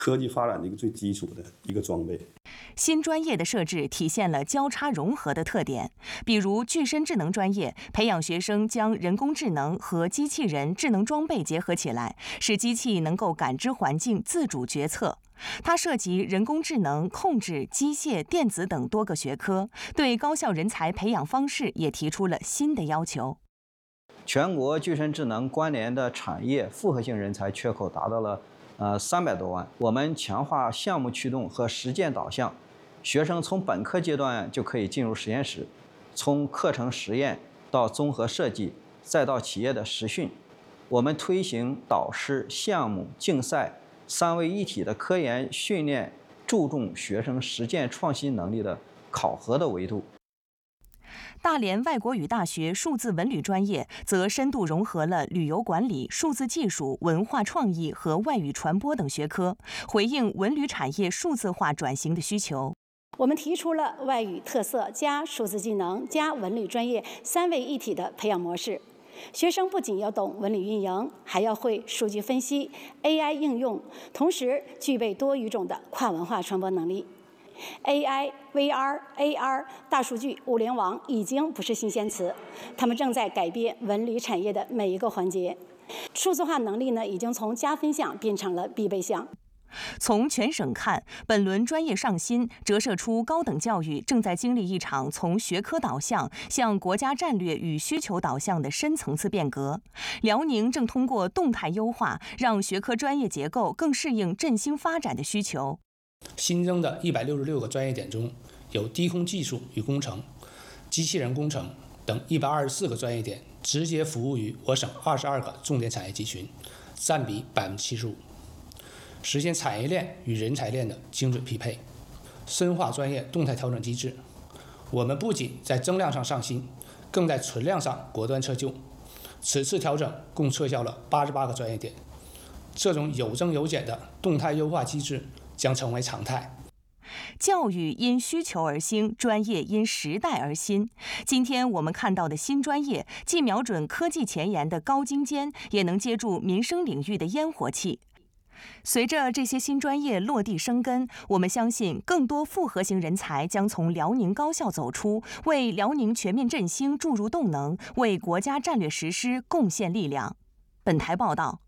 科技发展的一个最基础的一个装备。 新专业的设置体现了交叉融合的特点，比如具身智能专业培养学生将人工智能和机器人智能装备结合起来，使机器能够感知环境、自主决策。它涉及人工智能、控制、机械、电子等多个学科，对高校人才培养方式也提出了新的要求。 全国具身智能关联的产业复合性人才缺口达到了300多万。我们强化项目驱动和实践导向，学生从本科阶段就可以进入实验室，从课程实验到综合设计，再到企业的实训。我们推行导师、项目、竞赛3位一体的科研训练，注重学生实践创新能力的考核的维度。 大连外国语大学数字文旅专业则深度融合了旅游管理、数字技术、文化创意和外语传播等学科，回应文旅产业数字化转型的需求。 我们提出了外语特色加数字技能加文旅专业3位一体的培养模式。学生不仅要懂文旅运营，还要会数据分析、AI 应用，同时具备多语种的跨文化传播能力。AI、VR、AR、大数据、物联网已经不是新鲜词，它们正在改变文旅产业的每一个环节。数字化能力呢，已经从加分项变成了必备项。 从全省看，本轮专业上新折射出高等教育正在经历一场从学科导向向国家战略与需求导向的深层次变革。辽宁正通过动态优化，让学科专业结构更适应振兴发展的需求。 新增的166个专业点中，有低空技术与工程、机器人工程等124个专业点直接服务于我省22个重点产业集群，占比75%，实现产业链与人才链的精准匹配，深化专业动态调整机制。我们不仅在增量上上新，更在存量上果断撤旧。此次调整共撤销了88个专业点，这种有增有减的动态优化机制将成为常态。 教育因需求而兴，专业因时代而新。今天我们看到的新专业，既瞄准科技前沿的高精尖，也能接住民生领域的烟火气。随着这些新专业落地生根，我们相信更多复合型人才将从辽宁高校走出，为辽宁全面振兴注入动能，为国家战略实施贡献力量。本台报道。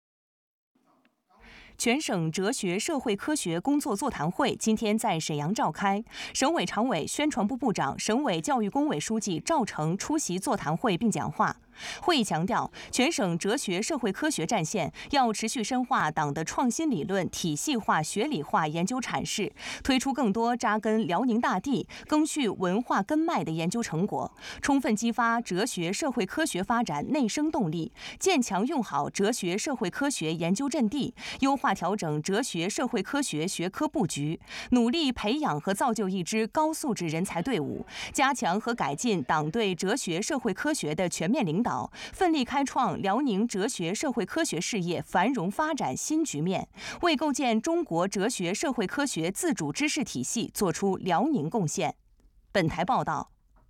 全省哲学社会科学工作座谈会今天在沈阳召开，省委常委、宣传部部长、省委教育工委书记赵成出席座谈会并讲话。会议强调，全省哲学社会科学战线要持续深化党的创新理论体系化、学理化研究阐释，推出更多扎根辽宁大地、赓续文化根脉的研究成果，充分激发哲学社会科学发展内生动力，建强用好哲学社会科学研究阵地，优化调整哲学社会科学学科布局，努力培养和造就一支高素质人才队伍，加强和改进党对哲学社会科学的全面领导，奋力开创辽宁哲学社会科学事业繁荣发展新局面，为构建中国哲学社会科学自主知识体系作出辽宁贡献。本台报道。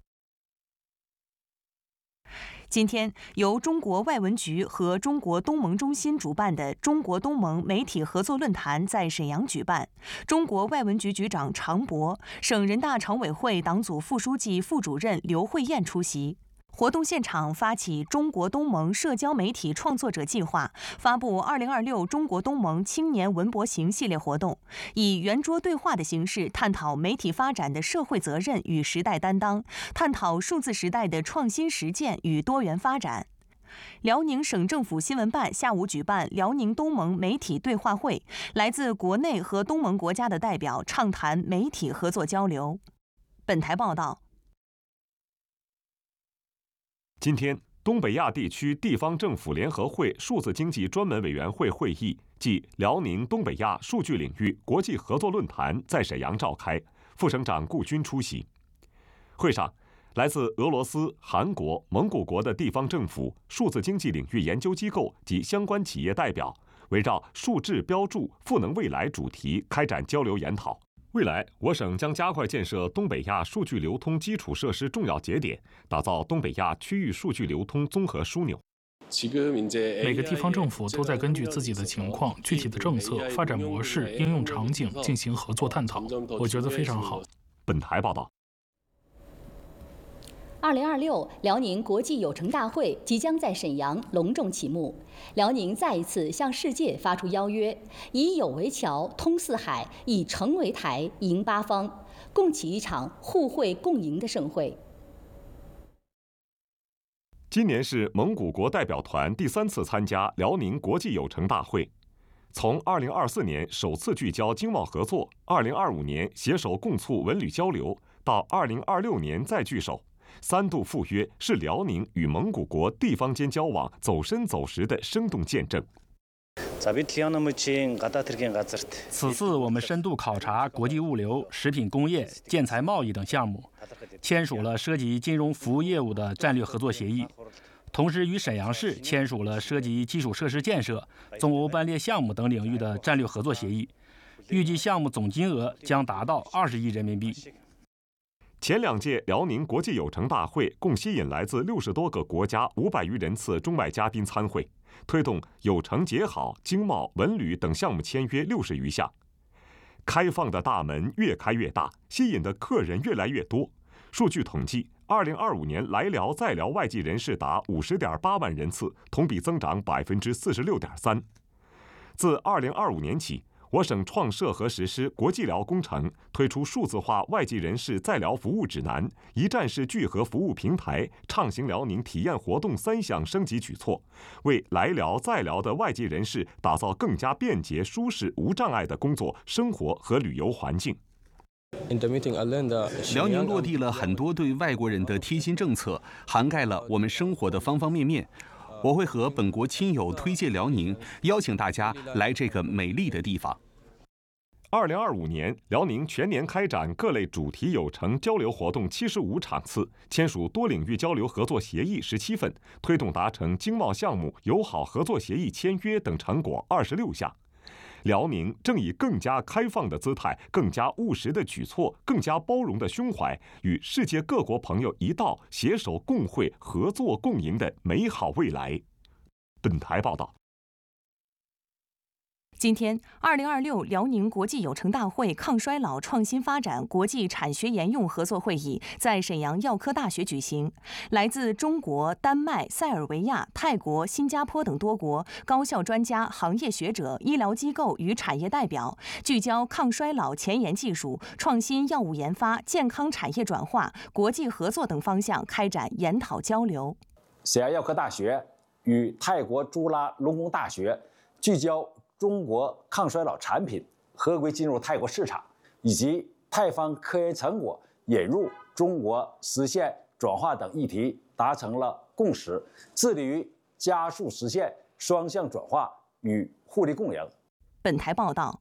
今天，由中国外文局和中国东盟中心主办的中国东盟媒体合作论坛在沈阳举办。中国外文局局长常博、省人大常委会党组副书记、副主任刘慧燕出席。活动现场发起中国东盟社交媒体创作者计划，发布2026中国东盟青年文博行系列活动，以圆桌对话的形式探讨媒体发展的社会责任与时代担当，探讨数字时代的创新实践与多元发展。辽宁省政府新闻办下午举办辽宁东盟媒体对话会，来自国内和东盟国家的代表畅谈媒体合作交流。本台报道。 今天，东北亚地区地方政府联合会数字经济专门委员会会议暨辽宁东北亚数据领域国际合作论坛在沈阳召开，副省长顾军出席。会上，来自俄罗斯、韩国、蒙古国的地方政府、数字经济领域研究机构及相关企业代表，围绕数质标注、赋能未来主题开展交流研讨。未来，我省将加快建设东北亚数据流通基础设施重要节点，打造东北亚区域数据流通综合枢纽。 每个地方政府都在根据自己的情况、具体的政策、发展模式、应用场景进行合作探讨，我觉得非常好。 本台报道。 2026辽宁国际有成大会即将在沈阳隆重启幕，辽宁再一次向世界发出邀约，以友为桥，通四海，以诚为台，迎八方，共启一场互惠共赢的盛会。 今年是蒙古国代表团第3次参加辽宁国际有成大会。从2024年首次聚焦经贸合作，2025年携手共促文旅交流，到2026年再聚首，3度赴约是辽宁与蒙古国地方间交往走深走实的生动见证。 此次我们深度考察国际物流、食品工业、建材贸易等项目，签署了涉及金融服务业务的战略合作协议，同时与沈阳市签署了涉及基础设施建设、中欧班列项目等领域的战略合作协议，预计项目总金额将达到20亿人民币。 前2届辽宁国际有成大会共吸引来自60多个国家500余人次中外嘉宾参会，推动有成结好、经贸、文旅等项目签约60余项。开放的大门越开越大，吸引的客人越来越多。数据统计，2025年来辽在辽外籍人士达50.8万人次，同比增长46.3%。自2025年起，我省创设和实施国际辽工程，推出数字化外籍人士在辽服务指南、一站式聚合服务平台、畅行辽宁体验活动3项升级举措，为来辽在辽的外籍人士打造更加便捷、舒适、无障碍的工作、生活和旅游环境。 辽宁落地了很多对外国人的贴心政策，涵盖了我们生活的方方面面。我会和本国亲友推荐辽宁，邀请大家来这个美丽的地方。 2025年，辽宁全年开展各类主题有成交流活动75场次，签署多领域交流合作协议17份，推动达成经贸项目友好合作协议签约等成果26项。辽宁正以更加开放的姿态、更加务实的举措、更加包容的胸怀，与世界各国朋友一道携手共绘、合作共赢的美好未来。本台报道。 今天，2026辽宁国际有成大会抗衰老创新发展国际产学研用合作会议在沈阳药科大学举行。来自中国、丹麦、塞尔维亚、泰国、新加坡等多国高校专家、行业学者、医疗机构与产业代表，聚焦抗衰老前沿技术、创新药物研发、健康产业转化、国际合作等方向开展研讨交流。 沈阳药科大学与泰国朱拉隆功大学聚焦中国抗衰老产品合规进入泰国市场，以及泰方科研成果引入中国实现转化等议题达成了共识，致力于加速实现双向转化与互利共赢。 本台报道。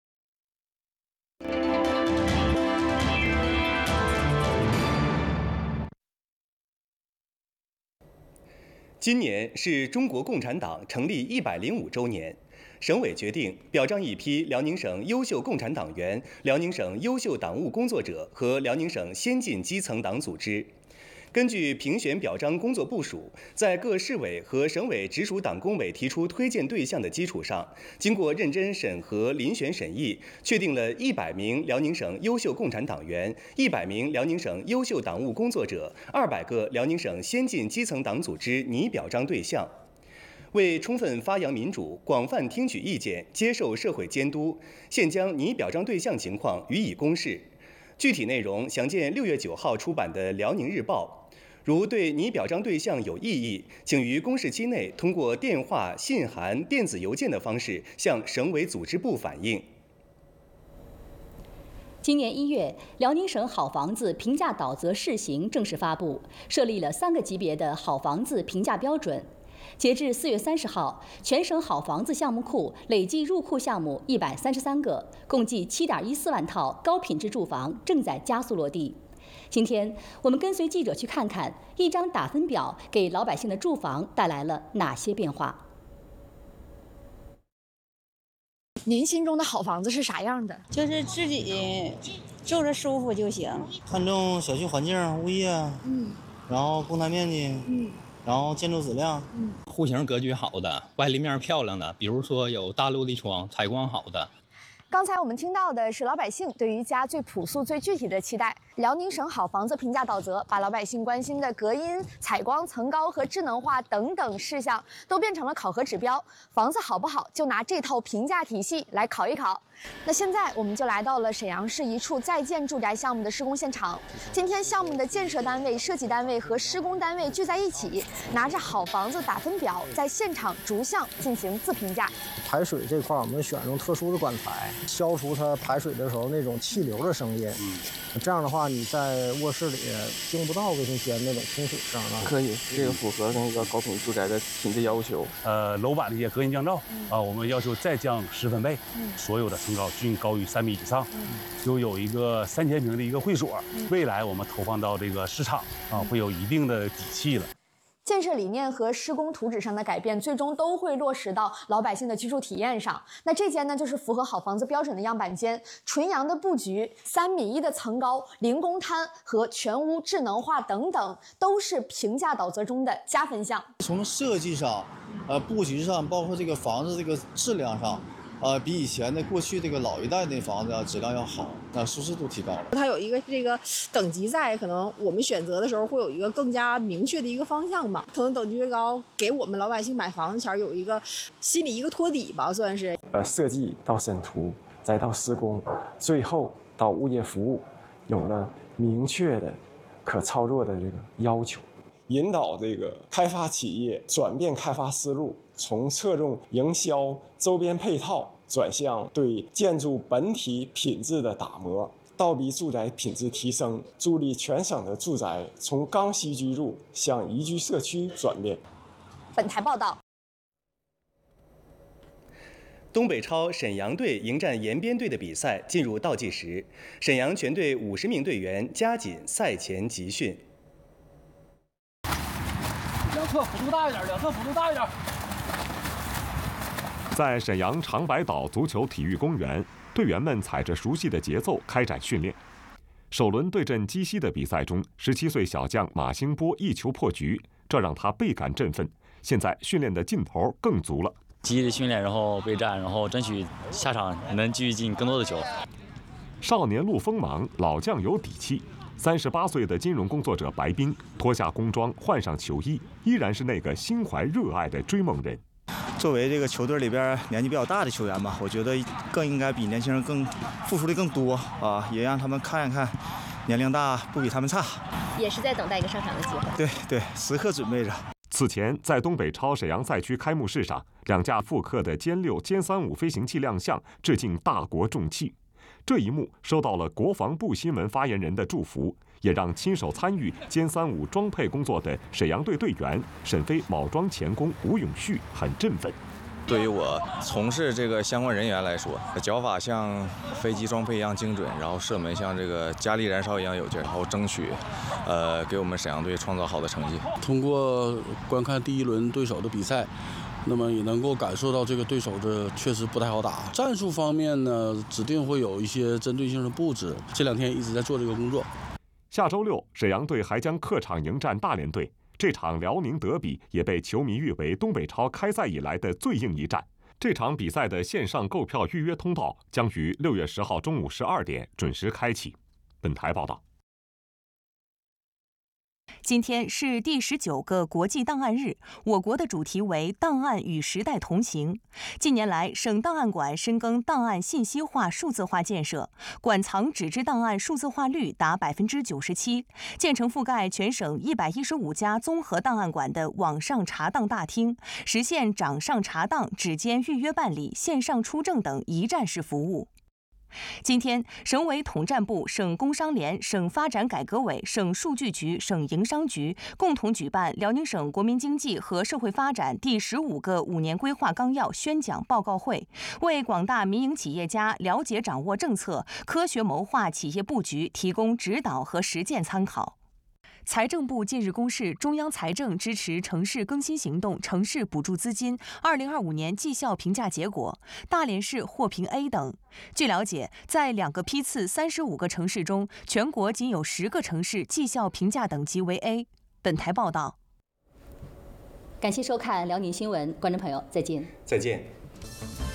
今年是中国共产党成立105周年。省委决定表彰一批辽宁省优秀共产党员、辽宁省优秀党务工作者和辽宁省先进基层党组织。根据评选表彰工作部署，在各市委和省委直属党工委提出推荐对象的基础上，经过认真审核、遴选审议，确定了100名辽宁省优秀共产党员、100名辽宁省优秀党务工作者、200个辽宁省先进基层党组织拟表彰对象。为充分发扬民主、广泛听取意见、接受社会监督，现将拟表彰对象情况予以公示。具体内容详见6月9号出版的《辽宁日报》。如对拟表彰对象有异议，请于公示期内通过电话、信函、电子邮件的方式向省委组织部反映。 今年1月，辽宁省好房子评价导则试行正式发布，设立了3个级别的好房子评价标准。截至4月30号，全省好房子项目库累计入库项目133个，共计7.14万套高品质住房正在加速落地。今天，我们跟随记者去看看一张打分表给老百姓的住房带来了哪些变化。 您心中的好房子是啥样的？ 就是自己住着舒服就行， 看重小区环境、物业，然后公摊面积， 然后建筑质量， 户型格局好的，外立面漂亮的，比如说有大落地窗，采光好的。 刚才我们听到的是老百姓对于家最朴素、最具体的期待。辽宁省好房子评价导则把老百姓关心的隔音、采光、层高和智能化等等事项都变成了考核指标。房子好不好，就拿这套评价体系来考一考。那现在我们就来到了沈阳市一处在建住宅项目的施工现场。今天项目的建设单位、设计单位和施工单位聚在一起，拿着好房子打分表，在现场逐项进行自评价。 排水这块我们选用特殊的管材，消除它排水的时候那种气流的声音。这样的话，你在卧室里听不到卫生间那种冲水声了。 可以，这个符合那个高品质住宅的品质要求。 楼板的一些隔音降噪我们要求再降10分贝，所有的层高均高于3米以上，就有一个3000平的一个会所。未来我们投放到这个市场会有一定的底气了。 建设理念和施工图纸上的改变，最终都会落实到老百姓的居住体验上。那这间呢，就是符合好房子标准的样板间，纯阳的布局，3.1米的层高，零公摊和全屋智能化等等，都是评价导则中的加分项。 从设计上、布局上，包括这个房子这个质量上。比以前的过去这个老一代的房子质量要好，舒适度提高了。 它有一个这个等级在，可能我们选择的时候会有一个更加明确的一个方向吧。可能等级越高，给我们老百姓买房子前有一个心里一个托底吧，算是。 设计到审图，再到施工，最后到物业服务，有了明确的、可操作的这个要求。 引导这个开发企业转变开发思路，从侧重营销周边配套，转向对建筑本体品质的打磨，倒逼住宅品质提升，助力全省的住宅从刚需居住向宜居社区转变。 本台报道。 东北超沈阳队迎战延边队的比赛进入倒计时，沈阳全队50名队员加紧赛前集训。 两侧幅度大一点，两侧幅度大一点。 在沈阳长白岛足球体育公园，队员们踩着熟悉的节奏开展训练。首轮对阵鸡西的比赛中，17岁小将马兴波一球破局，这让他倍感振奋。现在训练的劲头更足了， 积极的训练，然后备战，然后争取下场能继续进更多的球。 少年路锋芒，老将有底气。38岁的金融工作者白斌脱下工装，换上球衣，依然是那个心怀热爱的追梦人。 作为这个球队里边年纪比较大的球员吧，我觉得更应该比年轻人更付出的更多也让他们看一看，年龄大不比他们差。 也是在等待一个上场的机会。 对，时刻准备着。 此前，在东北超沈阳赛区开幕式上，2架复刻的歼6、歼35飞行器亮相，致敬大国重器。这一幕收到了国防部新闻发言人的祝福，也让亲手参与歼35装配工作的沈阳队队员沈飞铆装钳工吴永旭很振奋。 对于我从事这个相关人员来说，脚法像飞机装配一样精准，然后射门像这个加力燃烧一样有劲，然后争取给我们沈阳队创造好的成绩。 通过观看第1轮对手的比赛，那么也能够感受到这个对手这确实不太好打。战术方面呢，指定会有一些针对性的布置，这2天一直在做这个工作。 下周6，沈阳队还将客场迎战大连队。这场辽宁德比也被球迷誉为东北超开赛以来的最硬一战。这场比赛的线上购票预约通道将于6月10号中午12点准时开启。本台报道。 今天是第19个国际档案日，我国的主题为“档案与时代同行”。近年来，省档案馆深耕档案信息化、数字化建设，馆藏纸质档案数字化率达97%，建成覆盖全省115家综合档案馆的网上查档大厅，实现掌上查档、指尖预约办理、线上出证等一站式服务。今天，省委统战部、省工商联、省发展改革委、省数据局、省营商局共同举办辽宁省国民经济和社会发展第15个5年规划纲要宣讲报告会，为广大民营企业家了解掌握政策、科学谋划企业布局提供指导和实践参考。财政部近日公示中央财政支持城市更新行动城市补助资金2025年绩效评价结果，大连市获评 A 等。据了解，在2个批次35个城市中，全国仅有10个城市绩效评价等级为 A。本台报道。 感谢收看辽宁新闻，观众朋友再见。 再见。